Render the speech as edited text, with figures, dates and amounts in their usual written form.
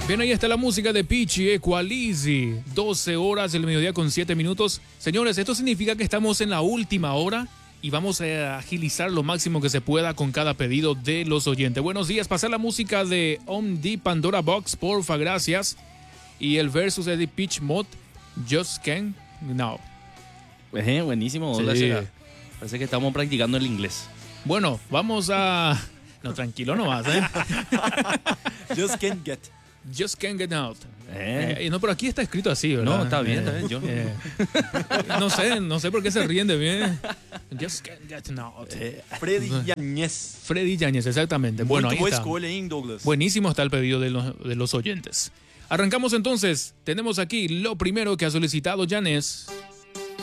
Bien, ahí está la música de Pichi Equalizi. 12 horas del mediodía con 7 minutos. Señores, esto significa que estamos en la última hora y vamos a agilizar lo máximo que se pueda con cada pedido de los oyentes. Buenos días, pasar la música de On The Pandora Box, porfa, gracias. Y el versus de The Pitch Mod, Just Can't Now. Buenísimo, hola, Sí. Parece que estamos practicando el inglés. Bueno, vamos a... No, tranquilo nomás, ¿eh? Just can't get. Just Can't Get Out. No, pero aquí está escrito así, ¿verdad? No, está bien, yo no sé por qué se ríen de mí. Just Can't Get Out. Freddy Yáñez. Freddy Yáñez, exactamente. Bueno, Muito ahí boa está. escolha, hein, Douglas? Buenísimo está el pedido de los oyentes. Arrancamos entonces. Tenemos aquí lo primero que ha solicitado Yanes.